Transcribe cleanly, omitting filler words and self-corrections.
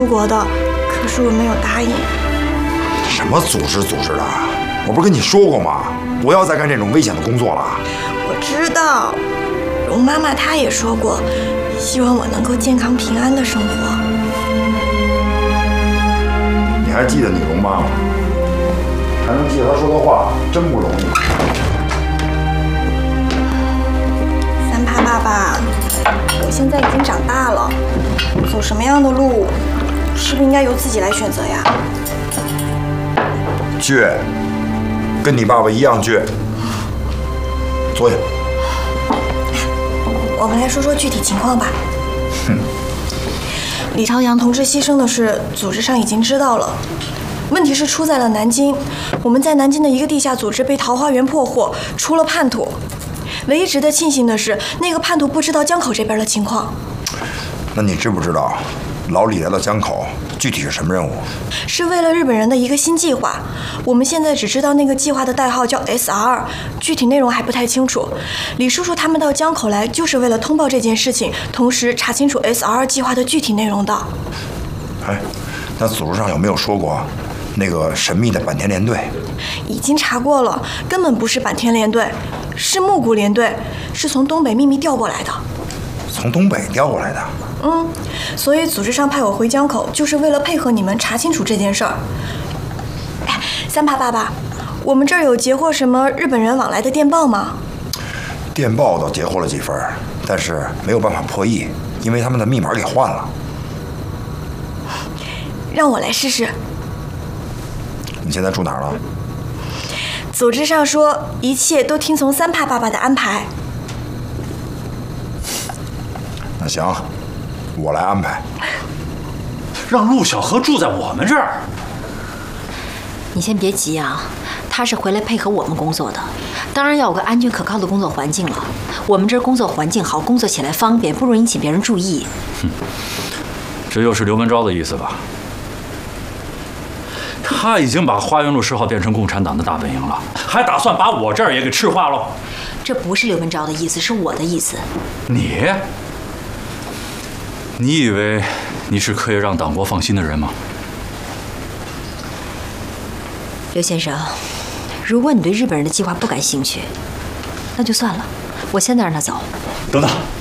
出国的，可是我没有答应。 什么组织的？我不是跟你说过吗？不要再干这种危险的工作了。 我知道，容妈妈她也说过，希望我能够健康平安的生活。 你还记得你容妈吗？还能记得她说的话，真不容易。 三怕爸爸，我现在已经长大了，走什么样的路，是不是应该由自己来选择呀？ 倔，跟你爸爸一样倔。坐下。 我们来说说具体情况吧。李朝阳同志牺牲的事，组织上已经知道了。问题是出在了南京，我们在南京的一个地下组织被桃花源破获，出了叛徒。唯一值得庆幸的是，那个叛徒不知道江口这边的情况。 那你知不知道，老李来到江口具体是什么任务？ 是为了日本人的一个新计划。我们现在只知道那个计划的代号叫 SR， 具体内容还不太清楚。李叔叔他们到江口来，就是为了通报这件事情，同时查清楚 SR 计划的具体内容的。 哎，那组织上有没有说过那个神秘的坂田联队？ 已经查过了，根本不是坂田联队，是木谷联队，是从东北秘密调过来的。 从东北调过来的？ 所以组织上派我回江口，就是为了配合你们查清楚这件事儿。哎，三怕爸爸，我们这儿有截获什么日本人往来的电报吗？ 电报倒截获了几份，但是没有办法破译，因为他们的密码给换了。 让我来试试。 你现在住哪儿了？ 组织上说一切都听从三怕爸爸的安排。 那行，我来安排。 让陆小荷住在我们这儿。 你先别急啊，他是回来配合我们工作的，当然要有个安全可靠的工作环境了。我们这儿工作环境好，工作起来方便，不容易引起别人注意。 这又是刘文昭的意思吧？他已经把花园路10号变成共产党的大本营了，还打算把我这儿也给赤化了。 这不是刘文昭的意思，是我的意思。 你以为你是可以让党国放心的人吗？ 刘先生，如果你对日本人的计划不感兴趣，那就算了，我现在让他走。 等等。